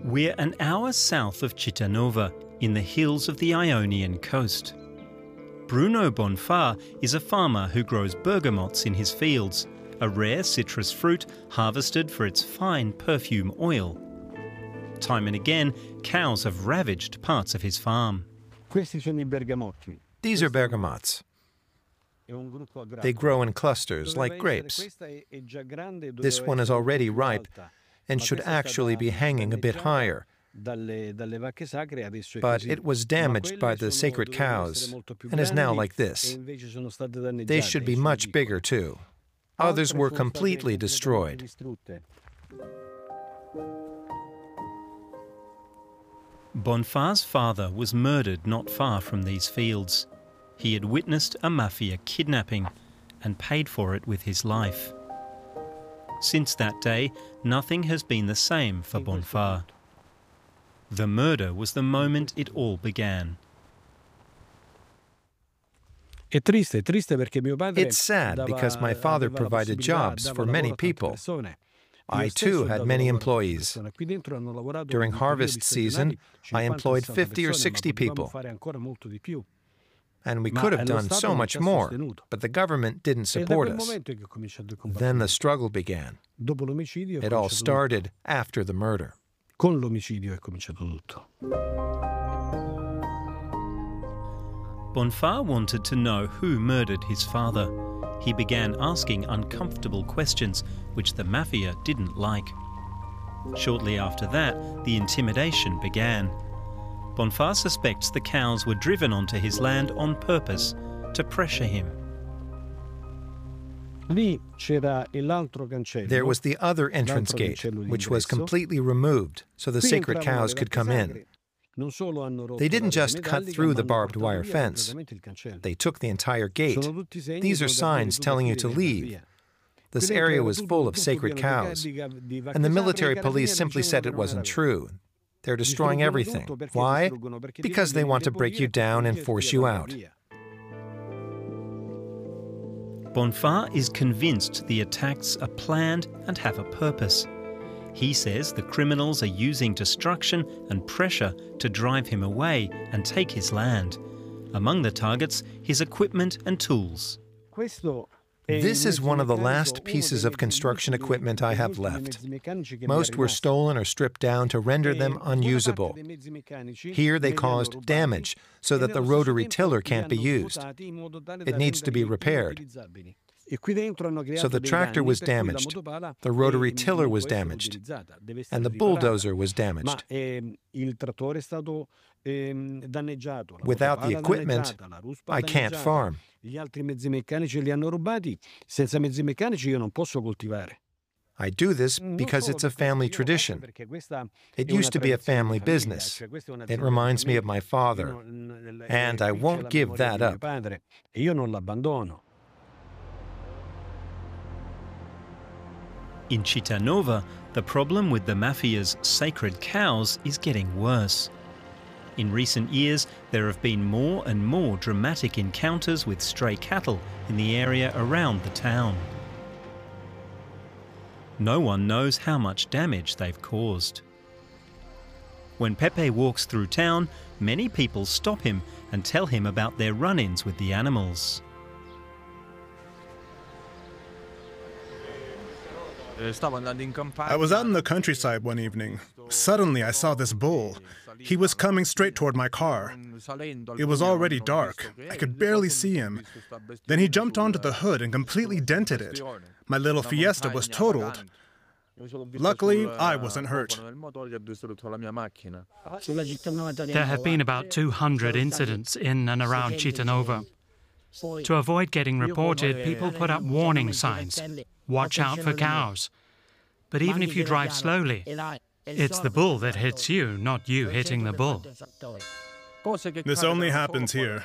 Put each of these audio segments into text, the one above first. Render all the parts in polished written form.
We're an hour south of Cittanova, in the hills of the Ionian coast. Bruno Bonfà is a farmer who grows bergamots in his fields, a rare citrus fruit harvested for its fine perfume oil. Time and again, cows have ravaged parts of his farm. These are bergamots. They grow in clusters like grapes. This one is already ripe and should actually be hanging a bit higher. But it was damaged by the sacred cows and is now like this. They should be much bigger too. Others were completely destroyed. Bonfà's father was murdered not far from these fields. He had witnessed a mafia kidnapping and paid for it with his life. Since that day, nothing has been the same for Bonfà. The murder was the moment it all began. It's sad because my father provided jobs for many people. I too had many employees. During harvest season, I employed 50 or 60 people. And we could have done so much more, but the government didn't support us. Then the struggle began. It all started after the murder. Bonfà wanted to know who murdered his father. He began asking uncomfortable questions, which the mafia didn't like. Shortly after that, the intimidation began. Bonfà suspects the cows were driven onto his land on purpose to pressure him. There was the other entrance gate, which was completely removed so the sacred cows could come in. They didn't just cut through the barbed wire fence. They took the entire gate. These are signs telling you to leave. This area was full of sacred cows, and the military police simply said it wasn't true. They're destroying everything. Why? Because they want to break you down and force you out. Bonfà is convinced the attacks are planned and have a purpose. He says the criminals are using destruction and pressure to drive him away and take his land. Among the targets, his equipment and tools. This is one of the last pieces of construction equipment I have left. Most were stolen or stripped down to render them unusable. Here they caused damage so that the rotary tiller can't be used. It needs to be repaired. So the tractor was damaged, the rotary tiller was damaged, and the bulldozer was damaged. Without the equipment, I can't farm. I do this because it's a family tradition. It used to be a family business. It reminds me of my father, and I won't give that up. In Cittanova, the problem with the mafia's sacred cows is getting worse. In recent years, there have been more and more dramatic encounters with stray cattle in the area around the town. No one knows how much damage they've caused. When Pepe walks through town, many people stop him and tell him about their run-ins with the animals. I was out in the countryside one evening. Suddenly I saw this bull. He was coming straight toward my car. It was already dark. I could barely see him. Then he jumped onto the hood and completely dented it. My little Fiesta was totaled. Luckily, I wasn't hurt. There have been about 200 incidents in and around Cittanova. To avoid getting reported, people put up warning signs. Watch out for cows. But even if you drive slowly, it's the bull that hits you, not you hitting the bull. This only happens here.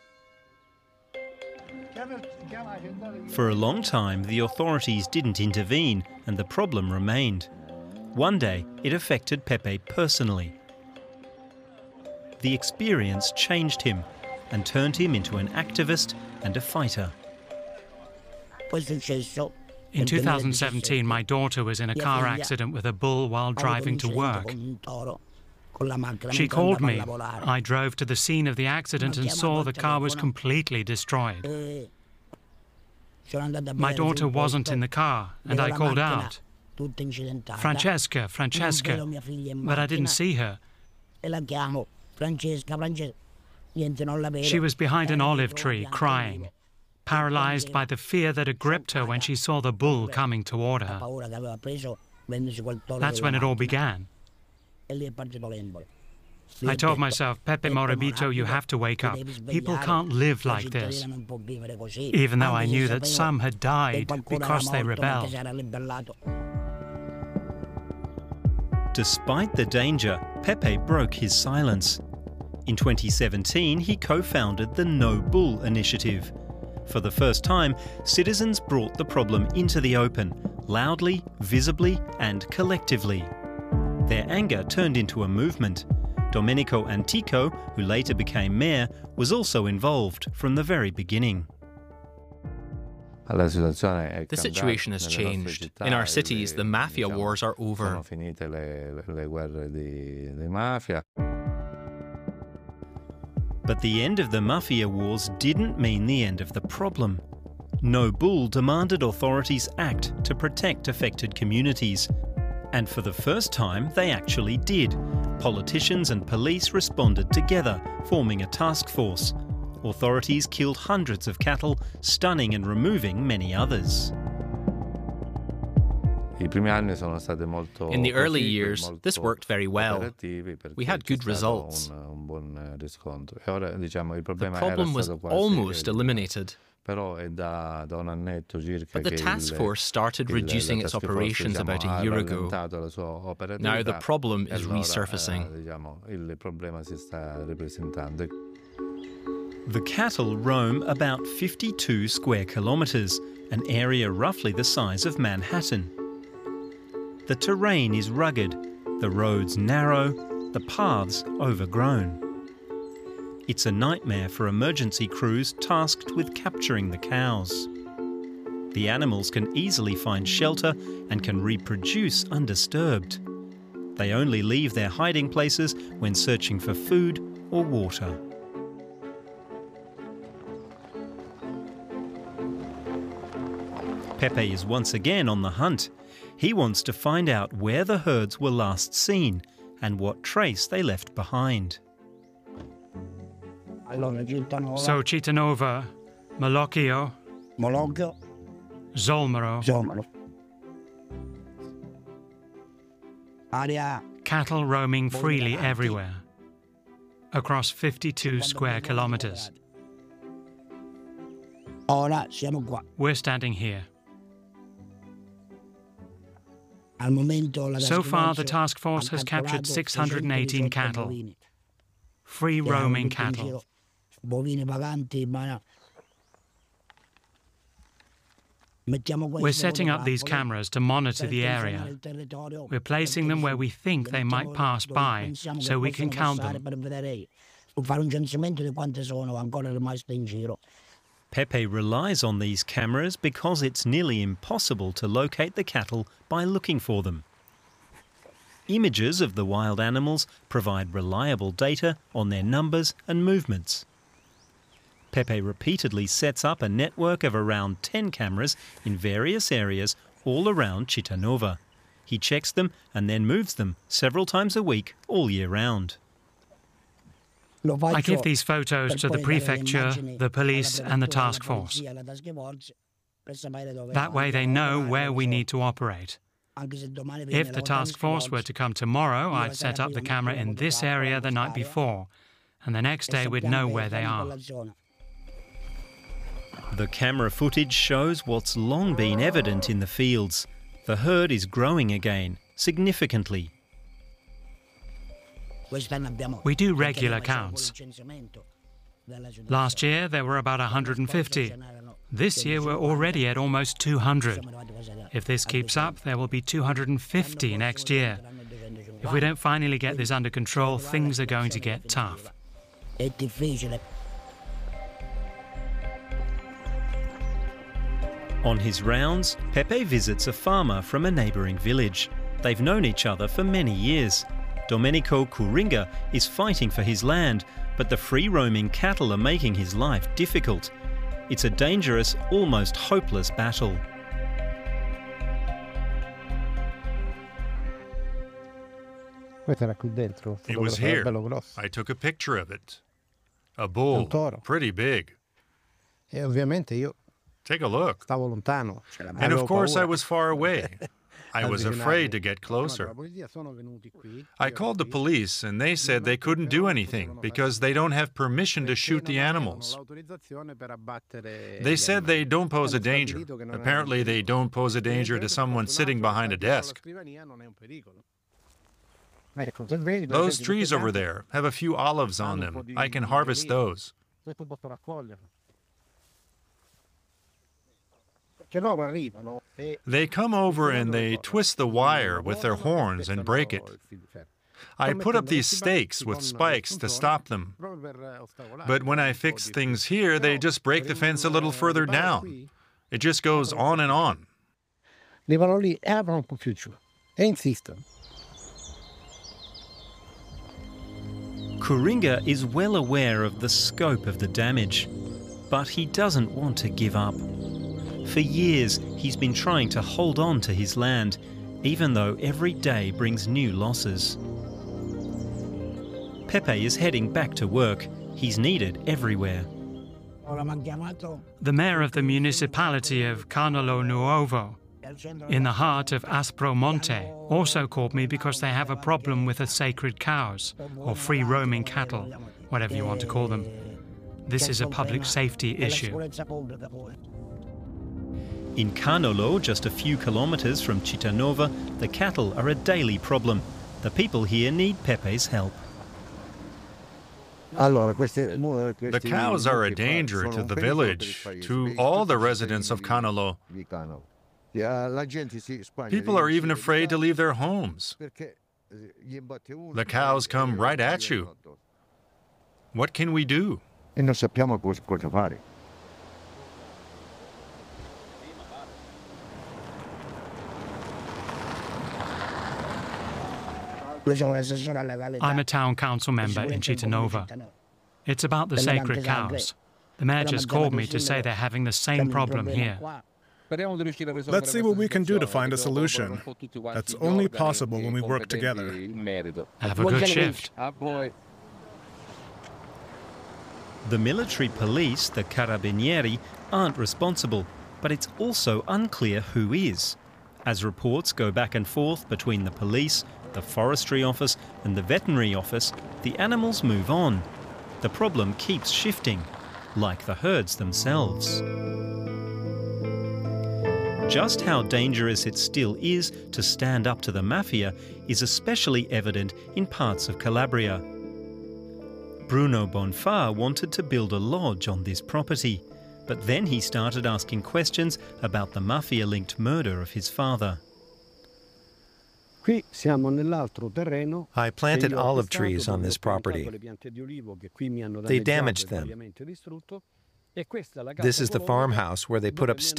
For a long time, the authorities didn't intervene and the problem remained. One day, it affected Pepe personally. The experience changed him and turned him into an activist and a fighter. In 2017, my daughter was in a car accident with a bull while driving to work. She called me. I drove to the scene of the accident and saw the car was completely destroyed. My daughter wasn't in the car, and I called out, "Francesca, Francesca," but I didn't see her. She was behind an olive tree, crying, paralyzed by the fear that had gripped her when she saw the bull coming toward her. That's when it all began. I told myself, Pepe Morabito, you have to wake up. People can't live like this. Even though I knew that some had died because they rebelled. Despite the danger, Pepe broke his silence. In 2017, he co-founded the No Bull Initiative. For the first time, citizens brought the problem into the open, loudly, visibly, and collectively. Their anger turned into a movement. Domenico Antico, who later became mayor, was also involved from the very beginning. The situation has changed. In our cities, the mafia wars are over. But the end of the mafia wars didn't mean the end of the problem. No Bull demanded authorities act to protect affected communities. And for the first time, they actually did. Politicians and police responded together, forming a task force. Authorities killed hundreds of cattle, stunning and removing many others. In the early years, this worked very well. We had good results. The problem was almost eliminated. But the task force started reducing its operations about a year ago. Now the problem is resurfacing. The cattle roam about 52 square kilometres, an area roughly the size of Manhattan. The terrain is rugged, the roads narrow, the paths overgrown. It's a nightmare for emergency crews tasked with capturing the cows. The animals can easily find shelter and can reproduce undisturbed. They only leave their hiding places when searching for food or water. Pepe is once again on the hunt. He wants to find out where the herds were last seen and what trace they left behind. So Cittànova, Mologgio, Zolmero. Cattle roaming freely everywhere, across 52 square kilometres. We're standing here. So far, the task force has captured 618 cattle, free roaming cattle. We're setting up these cameras to monitor the area. We're placing them where we think they might pass by, so we can count them. Pepe relies on these cameras because it's nearly impossible to locate the cattle by looking for them. Images of the wild animals provide reliable data on their numbers and movements. Pepe repeatedly sets up a network of around 10 cameras in various areas all around Cittànova. He checks them and then moves them several times a week all year round. I give these photos to the prefecture, the police and the task force. That way they know where we need to operate. If the task force were to come tomorrow, I'd set up the camera in this area the night before, and the next day we'd know where they are. The camera footage shows what's long been evident in the fields. The herd is growing again, significantly. We do regular counts. Last year there were about 150. This year we're already at almost 200. If this keeps up, there will be 250 next year. If we don't finally get this under control, things are going to get tough. On his rounds, Pepe visits a farmer from a neighbouring village. They've known each other for many years. Domenico Curinga is fighting for his land, but the free-roaming cattle are making his life difficult. It's a dangerous, almost hopeless battle. It was here. I took a picture of it. A bull, pretty big. Take a look. And of course I was far away. I was afraid to get closer. I called the police and they said they couldn't do anything because they don't have permission to shoot the animals. They said they don't pose a danger. Apparently they don't pose a danger to someone sitting behind a desk. Those trees over there have a few olives on them. I can harvest those. They come over and they twist the wire with their horns and break it. I put up these stakes with spikes to stop them. But when I fix things here, they just break the fence a little further down. It just goes on and on. Curinga is well aware of the scope of the damage, but he doesn't want to give up. For years, he's been trying to hold on to his land, even though every day brings new losses. Pepe is heading back to work. He's needed everywhere. The mayor of the municipality of Canolo Nuovo, in the heart of Aspromonte, also called me because they have a problem with the sacred cows, or free-roaming cattle, whatever you want to call them. This is a public safety issue. In Canolo, just a few kilometres from Cittanova, the cattle are a daily problem. The people here need Pepe's help. The cows are a danger to the village, to all the residents of Canolo. People are even afraid to leave their homes. The cows come right at you. What can we do? I'm a town council member in Cittanova. It's about the sacred cows. The mayor just called me to say they're having the same problem here. Let's see what we can do to find a solution. That's only possible when we work together. Have a good shift. The military police, the Carabinieri, aren't responsible, but it's also unclear who is. As reports go back and forth between the police, the forestry office and the veterinary office, the animals move on. The problem keeps shifting, like the herds themselves. Just how dangerous it still is to stand up to the mafia is especially evident in parts of Calabria. Bruno Bonfà wanted to build a lodge on this property, but then he started asking questions about the mafia-linked murder of his father. I planted olive trees on this property. They damaged them. This is the farmhouse where they put up stakes